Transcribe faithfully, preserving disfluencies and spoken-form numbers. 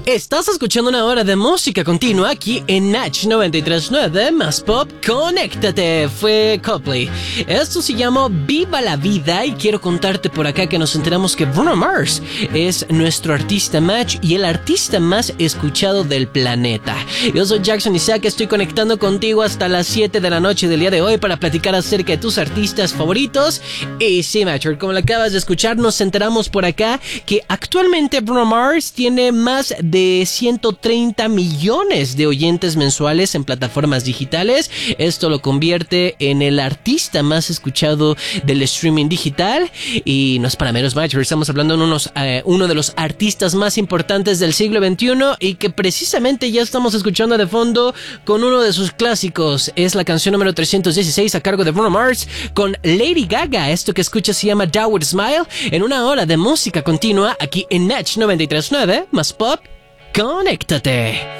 Estás escuchando una hora de música continua aquí en Natch noventa y tres punto nueve más Pop. Conéctate, fue Coldplay. Esto se llama Viva la Vida y quiero contarte por acá que nos enteramos que Bruno Mars es nuestro artista match y el artista más escuchado del planeta. Yo soy Jackson Isaac, estoy conectando contigo hasta las siete de la noche del día de hoy para platicar acerca de tus artistas favoritos. Y sí, Matcher, como lo acabas de escuchar, nos enteramos por acá que actualmente Bruno Mars tiene más de ciento treinta millones de oyentes mensuales en plataformas digitales. Esto lo convierte en el artista más escuchado del streaming digital y no es para menos, Matcher. Estamos hablando de unos, uh, uno de los artistas más importantes del siglo veintiuno y que precisamente ya estamos escuchando de fondo con uno de sus clásicos. Es la canción número trescientos dieciséis a cargo de Bruno Mars con Lady Gaga. Esto que escuchas se llama Downward Smile en una hora de música continua aquí en Natch noventa y tres punto nueve más Pop. Conéctate.